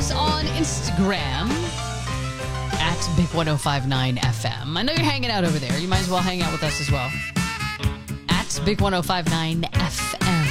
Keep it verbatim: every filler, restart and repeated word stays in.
us on Instagram at Big ten fifty-nine F M. I know you're hanging out over there. You might as well hang out with us as well. At Big ten fifty-nine F M.